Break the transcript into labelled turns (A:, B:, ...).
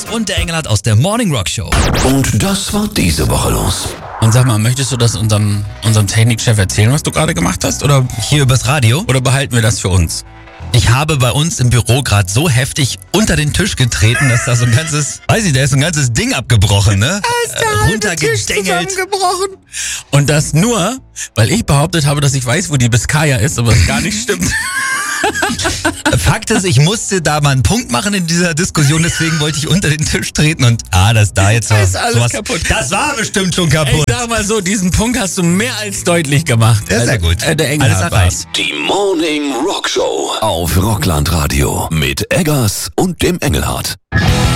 A: und der Engelhardt aus der Morning Rock Show.
B: Und das war diese Woche los.
C: Und sag mal, möchtest du das unserem Technikchef erzählen, was du gerade gemacht hast? Oder
A: Hier übers Radio.
C: behalten wir das für uns?
A: Ich habe bei uns im Büro gerade so heftig unter den Tisch getreten, dass da so ein ganzes, da ist so ein ganzes Ding abgebrochen, ne? Runtergedengelt.
C: zusammengebrochen. Und das nur, weil ich behauptet habe, dass ich weiß, wo die Biskaya ist, aber es gar nicht stimmt.
A: Fakt ist, ich musste da mal einen Punkt machen in dieser Diskussion, deswegen wollte ich unter den Tisch treten und das da jetzt
C: Da ist alles kaputt.
A: Das war bestimmt schon
C: Ich
A: kaputt.
C: sag mal so, diesen Punkt hast du mehr als deutlich gemacht.
A: Ja, sehr gut.
C: Der
A: Alles
C: Engelhardt
A: erreicht.
C: war's.
B: Die Morning Rock Show auf Rockland Radio mit Eggers und dem Engelhardt.